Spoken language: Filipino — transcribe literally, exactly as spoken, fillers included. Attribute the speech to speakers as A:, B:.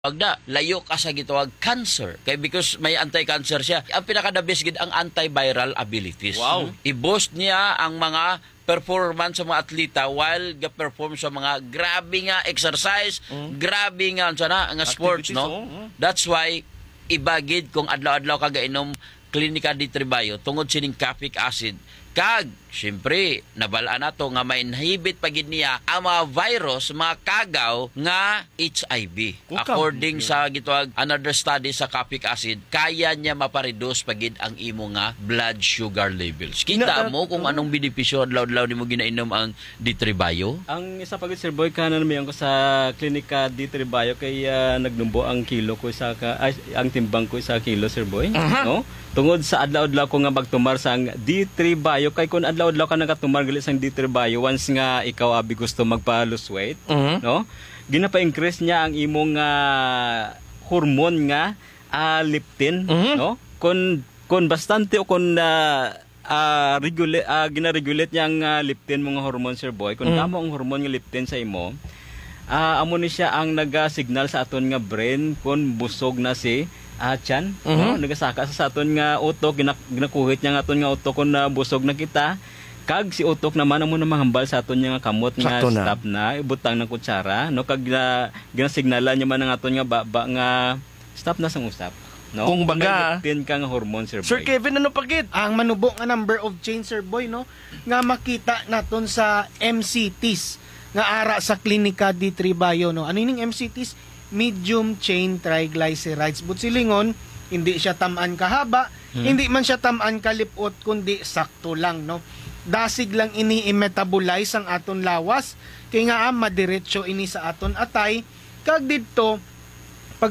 A: Pagda, layo ka sa gitawag cancer. Kay because may anti-cancer siya. Ang pinaka-the-best gid ang antiviral abilities.
B: Wow.
A: I-boost niya ang mga performance sa mga atleta while ga-perform sa mga grabe nga exercise, mm. grabe nga sana nga sports, no?
B: Oh, mm.
A: That's why ibagid kung adlaw-adlaw ka gainom Clinica D three Bio tungod sining caffeic acid. Kag, syempre, nabalaan na to nga may inhibit pagid niya ang mga virus, mga kagaw nga H I V.
B: Kukam.
A: According sa gitawag another study sa caffeic acid, kaya niya mapareduce pagid ang imo nga blood sugar levels. Kita
B: Na-
A: mo kung anong benepisyo adlaw-adlaw nimo ginainom ang D three Bio?
C: Ang isa pagod Sir Boy, kanan naman ko sa Clinica D three Bio kay uh, nagnumbo ang kilo ko sa ka, ay, ang timbang ko sa kilo Sir Boy,
B: Uh-huh.
C: no? Tungod sa adlaw-adlaw ko nga magtumar sa ang D three Bio kay kun adlaw-adlaw ka nagatumar gali sa D three Bio once nga ikaw abi gusto magpa-lose weight,
B: Mhm.
C: no? Ginapa-increase niya ang imong uh, hormone nga uh, leptin,
B: Mhm.
C: no? Kun kun bastante o kun uh, uh, regulate uh, gina-regulate niya ang uh, leptin mga hormone Sir Boy. Kun
B: Mhm.
C: tamo ang hormone nga leptin sa imo, uh, amo ni siya ang naga-signal sa aton nga brain kun busog na si uh, tiyan, no?
B: Mhm.
C: Nagasaka sa aton nga utok, ginak- ginakuhit niya nga aton nga utok kun uh, busog na kita. Kag si utok naman amo na mahambal sa aton nga kamot nga
B: Sakto na.
C: stop na ibutang ng kutsara, no? Kag uh, ginasignalan niya man ang aton nga baba nga stop na sang usap, no?
B: Kung baga-
C: May leptin ka nga hormone Sir Boy.
B: Sir Kevin, ano pagit?
D: Ang manubo nga number of chain, Sir Boy, no? Nga makita naton sa M C Ts nga ara sa Clinica D three Bio, no? Ano yung M C Ts? Medium chain triglycerides. But silingon, hindi siya tamaan kahaba,
B: Hmm.
D: hindi man siya tamaan kalipot, kundi sakto lang, no? Dasig lang ini i-metabolize ang aton lawas, kaya nga ah, madiretso ini sa aton atay, kag didto